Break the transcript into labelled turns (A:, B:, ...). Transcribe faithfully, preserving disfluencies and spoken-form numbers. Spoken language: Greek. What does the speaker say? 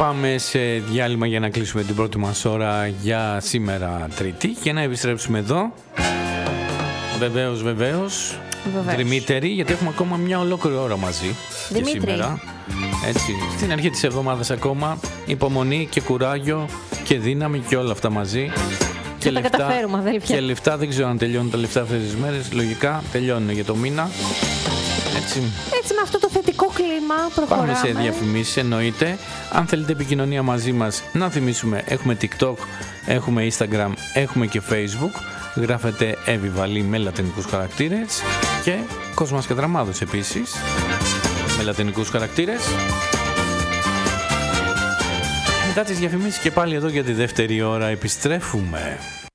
A: Πάμε σε διάλειμμα για να κλείσουμε την πρώτη μας ώρα για σήμερα Τρίτη και να επιστρέψουμε εδώ. Βεβαίως, βεβαίως. Δημήτρη, γιατί έχουμε ακόμα μια ολόκληρη ώρα μαζί.
B: Δημήτρη.
A: Και σήμερα. Έτσι, στην αρχή της εβδομάδας ακόμα. Υπομονή και κουράγιο και δύναμη και όλα αυτά μαζί.
B: Και, και τα λεφτά, καταφέρουμε, αδέλφια.
A: Και λεφτά, δεν ξέρω αν τελειώνουν τα λεφτά αυτές τις μέρες. Λογικά τελειώνουν για το μήνα. Έτσι.
B: Έτσι, με αυτό το θετικό κλίμα προχωράμε.
A: Πάμε σε διαφημίσεις, εννοείται. Αν θέλετε επικοινωνία μαζί μας, να θυμίσουμε, έχουμε TikTok, έχουμε Instagram, έχουμε και Facebook. Γράφετε Εβιβαλή με λατινικούς χαρακτήρες και Κόσμας και Δραμάδος επίσης με λατινικούς χαρακτήρες. Μετά τις διαφημίσεις και πάλι εδώ για τη δεύτερη ώρα επιστρέφουμε.